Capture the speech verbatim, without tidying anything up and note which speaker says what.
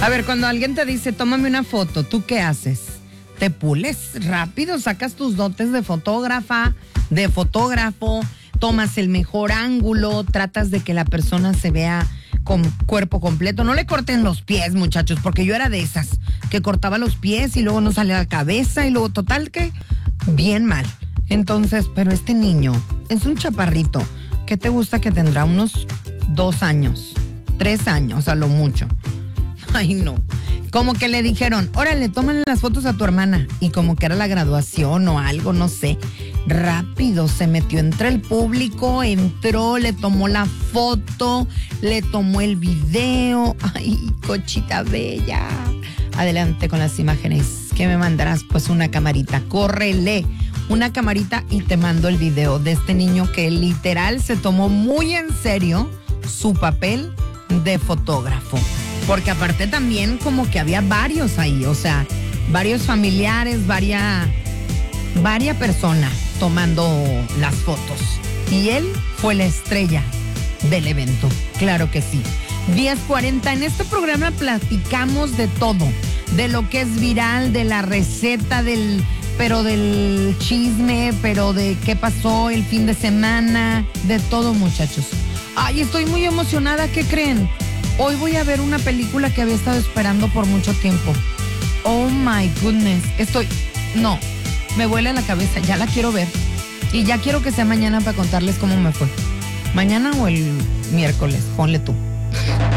Speaker 1: A ver, cuando alguien te dice, tómame una foto, ¿tú qué haces? Te pules rápido, sacas tus dotes de fotógrafa, de fotógrafo, tomas el mejor ángulo, tratas de que la persona se vea con cuerpo completo. No le corten los pies, muchachos, porque yo era de esas, que cortaba los pies y luego no salía la cabeza y luego total que bien mal. Entonces, pero este niño es un chaparrito. ¿Qué te gusta que tendrá? Unos dos años, tres años a lo mucho. Ay, no. Como que le dijeron, órale, tómale las fotos a tu hermana. Y como que era la graduación o algo, no sé. Rápido se metió entre el público, entró, le tomó la foto, le tomó el video. Ay, cochita bella. Adelante con las imágenes. ¿Qué me mandarás? Pues una camarita. Córrele. Una camarita y te mando el video de este niño que literal se tomó muy en serio su papel de fotógrafo. Porque aparte también como que había varios ahí, o sea, varios familiares, varias, varias personas tomando las fotos. Y él fue la estrella del evento, claro que sí. diez cuarenta, en este programa platicamos de todo, de lo que es viral, de la receta, del, pero del chisme, pero de qué pasó el fin de semana, de todo, muchachos. Ay, estoy muy emocionada, ¿qué creen? Hoy voy a ver una película que había estado esperando por mucho tiempo. Oh my goodness. Estoy... No, me vuela la cabeza. Ya la quiero ver. Y ya quiero que sea mañana para contarles cómo me fue. Mañana o el miércoles, ponle tú.